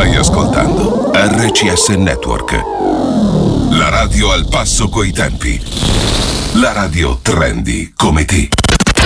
Stai ascoltando RCS Network, la radio al passo coi tempi, la radio trendy come te.